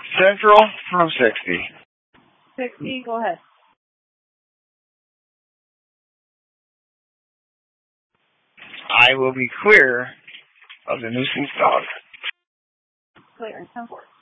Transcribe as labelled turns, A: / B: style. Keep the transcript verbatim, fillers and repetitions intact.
A: Central from sixty.
B: sixty, go ahead.
A: I will be clear of the nuisance dog.
B: Clear, ten four.